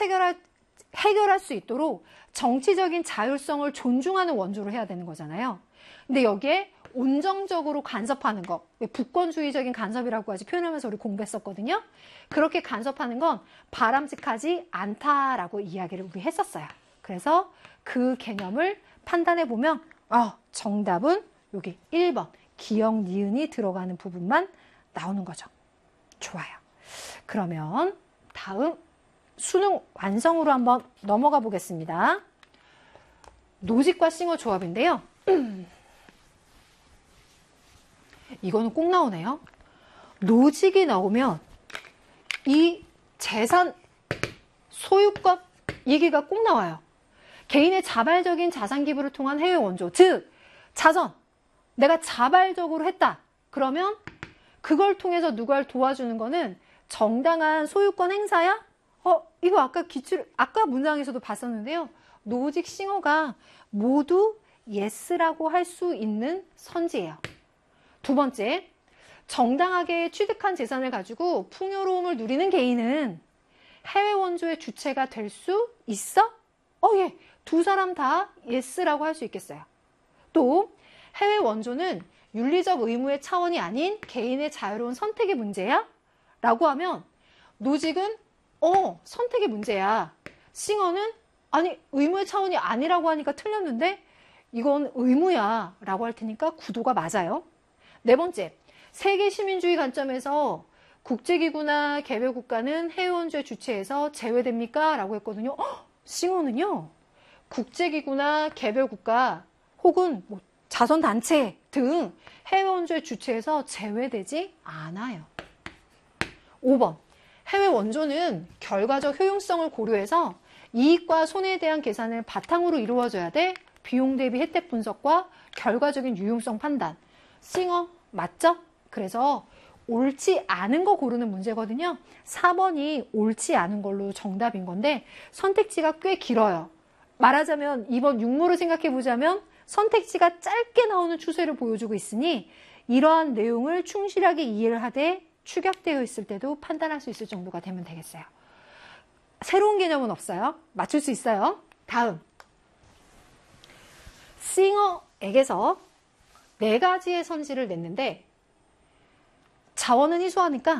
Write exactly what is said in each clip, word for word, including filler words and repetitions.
해결할, 해결할 수 있도록 정치적인 자율성을 존중하는 원조로 해야 되는 거잖아요. 근데 여기에 온정적으로 간섭하는 거, 북권주의적인 간섭이라고 아직 표현하면서 우리 공부했었거든요. 그렇게 간섭하는 건 바람직하지 않다라고 이야기를 우리 했었어요. 그래서 그 개념을 판단해 보면 어, 정답은 여기 일 번 기역, 니은이 들어가는 부분만 나오는 거죠. 좋아요. 그러면 다음 수능 완성으로 한번 넘어가 보겠습니다. 노직과 싱어 조합인데요. 이거는 꼭 나오네요. 노직이 나오면 이 재산 소유권 얘기가 꼭 나와요. 개인의 자발적인 자산 기부를 통한 해외 원조, 즉 자선, 내가 자발적으로 했다. 그러면 그걸 통해서 누가를 도와주는 거는 정당한 소유권 행사야? 어, 이거 아까 기출, 아까 문장에서도 봤었는데요. 노직 싱어가 모두 예스라고 할 수 있는 선지예요. 두 번째, 정당하게 취득한 재산을 가지고 풍요로움을 누리는 개인은 해외 원조의 주체가 될 수 있어? 어, 예. 두 사람 다 예스라고 할 수 있겠어요. 또 해외 원조는 윤리적 의무의 차원이 아닌 개인의 자유로운 선택의 문제야? 라고 하면 노직은 어, 선택의 문제야. 싱어는 아니, 의무의 차원이 아니라고 하니까 틀렸는데 이건 의무야 라고 할 테니까 구도가 맞아요. 네 번째, 세계 시민주의 관점에서 국제기구나 개별국가는 해외 원조의 주체에서 제외됩니까? 라고 했거든요. 어, 싱어는요, 국제기구나 개별국가 혹은 뭐 자선단체 등 해외 원조의 주체에서 제외되지 않아요. 오 번, 해외 원조는 결과적 효용성을 고려해서 이익과 손해에 대한 계산을 바탕으로 이루어져야 돼. 비용 대비 혜택 분석과 결과적인 유용성 판단. 싱어 맞죠? 그래서 옳지 않은 거 고르는 문제거든요. 사 번이 옳지 않은 걸로 정답인 건데 선택지가 꽤 길어요. 말하자면 이번 육모를 생각해 보자면 선택지가 짧게 나오는 추세를 보여주고 있으니 이러한 내용을 충실하게 이해를 하되 축약되어 있을 때도 판단할 수 있을 정도가 되면 되겠어요. 새로운 개념은 없어요. 맞출 수 있어요. 다음, 싱어에게서 네 가지의 선지를 냈는데 자원은 희소하니까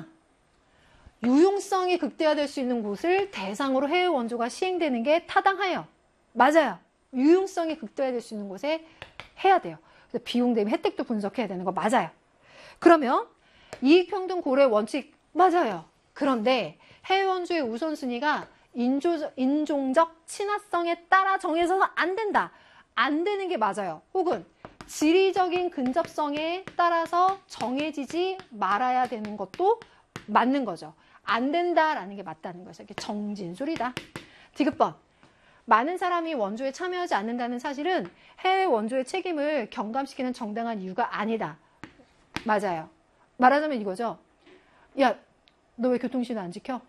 유용성이 극대화될 수 있는 곳을 대상으로 해외 원조가 시행되는 게 타당해요. 맞아요. 유용성이 극대화될 수 있는 곳에 해야 돼요. 그래서 비용 대비 혜택도 분석해야 되는 거 맞아요. 그러면 이익평등 고려의 원칙 맞아요. 그런데 해외 원조의 우선순위가 인조적, 인종적 친화성에 따라 정해서는 안 된다. 안 되는 게 맞아요. 혹은 지리적인 근접성에 따라서 정해지지 말아야 되는 것도 맞는 거죠. 안 된다라는 게 맞다는 거죠. 이게 정진술이다. 디귿번, 많은 사람이 원조에 참여하지 않는다는 사실은 해외 원조의 책임을 경감시키는 정당한 이유가 아니다. 맞아요. 말하자면 이거죠. 야, 너 왜 교통신호 안 지켜?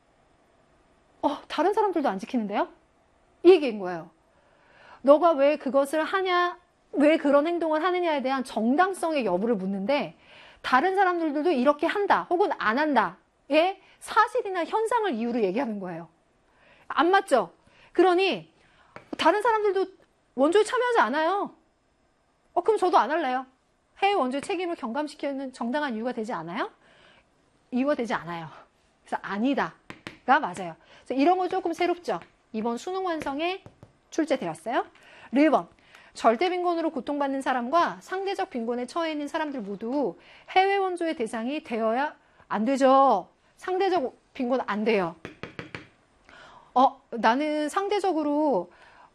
어, 다른 사람들도 안 지키는데요? 이 얘기인 거예요. 너가 왜 그것을 하냐, 왜 그런 행동을 하느냐에 대한 정당성의 여부를 묻는데 다른 사람들도 이렇게 한다 혹은 안 한다의 사실이나 현상을 이유로 얘기하는 거예요. 안 맞죠? 그러니 다른 사람들도 원조에 참여하지 않아요. 어, 그럼 저도 안 할래요. 해외 원조의 책임을 경감시키는 정당한 이유가 되지 않아요? 이유가 되지 않아요. 그래서 아니다가 맞아요. 그래서 이런 거 조금 새롭죠? 이번 수능 완성에 출제되었어요. 일 번, 절대 빈곤으로 고통받는 사람과 상대적 빈곤에 처해 있는 사람들 모두 해외 원조의 대상이 되어야 안 되죠. 상대적 빈곤 안 돼요. 어, 나는 상대적으로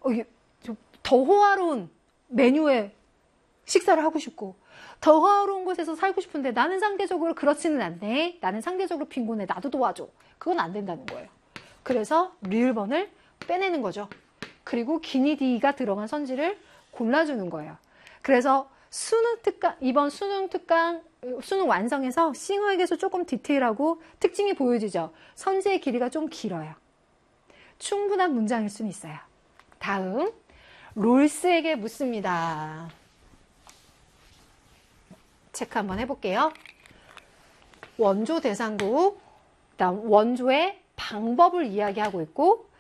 더 호화로운 메뉴의 식사를 하고 싶고 더 호화로운 곳에서 살고 싶은데 나는 상대적으로 그렇지는 않네. 나는 상대적으로 빈곤해. 나도 도와줘. 그건 안 된다는 거예요. 그래서 일 번을 빼내는 거죠. 그리고 기니디가 들어간 선지를 골라주는 거예요. 그래서 수능 특강, 이번 수능 특강, 수능 완성에서 싱어에게서 조금 디테일하고 특징이 보여지죠. 선지의 길이가 좀 길어요. 충분한 문장일 수는 있어요. 다음, 롤스에게 묻습니다. 체크 한번 해볼게요. 원조 대상국, 그다음 원조의 방법을 이야기하고 있고